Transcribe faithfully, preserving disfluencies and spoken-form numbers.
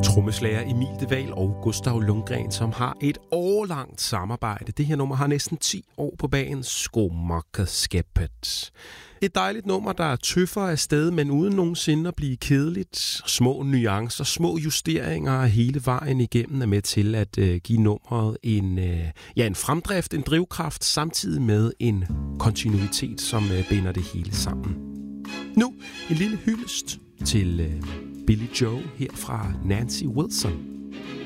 Trommeslager Emil De Wahl og Gustav Lundgren, som har et årlangt samarbejde. Det her nummer har næsten ti år på bagen. Skomakerskabet. Et dejligt nummer, der tøffer afsted, men uden nogensinde at blive kedeligt. Små nuancer, små justeringer hele vejen igennem er med til at uh, give nummeret en, uh, ja, en fremdrift, en drivkraft, samtidig med en kontinuitet, som uh, binder det hele sammen. Nu en lille hyldest til uh, Billy Joe her fra Nancy Wilson.